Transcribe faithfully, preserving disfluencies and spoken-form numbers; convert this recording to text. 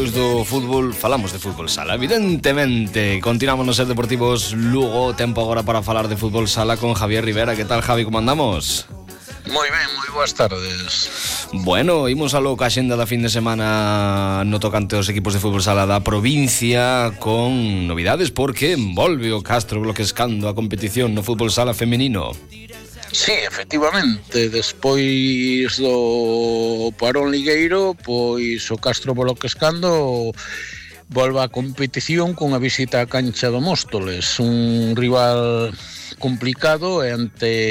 despois do fútbol falamos de fútbol sala. Evidentemente, continuamos nos Ser Deportivos Lugo. Tempo agora para falar de fútbol sala con Javier Rivera. Que tal, Javi, como andamos? Moi ben, moi boas tardes. Bueno, imos a loca xenda da fin de semana no tocante aos equipos de fútbol sala da provincia con novidades, porque volve o Castro Bloquescando a competición no fútbol sala femenino. Sí, efectivamente, despois do parón ligueiro, pois o Castro Bloquescando volve a competición cunha visita á cancha do Móstoles, un rival complicado e ante